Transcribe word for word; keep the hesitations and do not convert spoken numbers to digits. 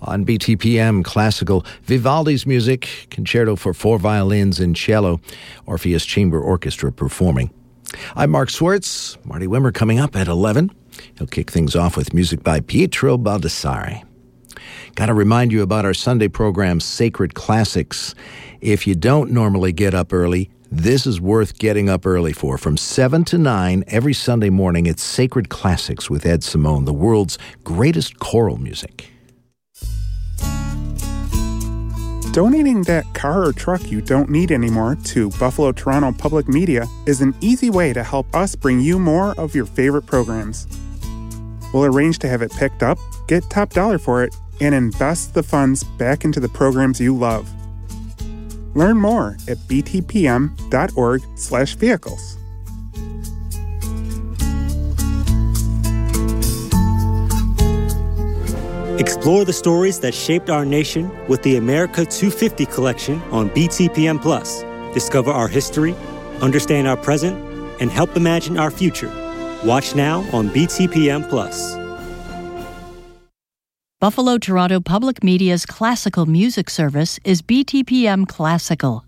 On B T P M Classical, Vivaldi's music, concerto for four violins and cello, Orpheus Chamber Orchestra performing. I'm Mark Swartz. Marty Wimmer coming up at eleven. He'll kick things off with music by Pietro Baldassare. Got to remind you about our Sunday program, Sacred Classics. If you don't normally get up early, this is worth getting up early for. From seven to nine every Sunday morning, it's Sacred Classics with Ed Simone, the world's greatest choral music. Donating that car or truck you don't need anymore to Buffalo Toronto Public Media is an easy way to help us bring you more of your favorite programs. We'll arrange to have it picked up, get top dollar for it, and invest the funds back into the programs you love. Learn more at btpm.org slash vehicles. Explore the stories that shaped our nation with the America two fifty collection on B T P M Plus. Discover our history, understand our present, and help imagine our future. Watch now on B T P M Plus. Buffalo Toronto Public Media's classical music service is B T P M Classical.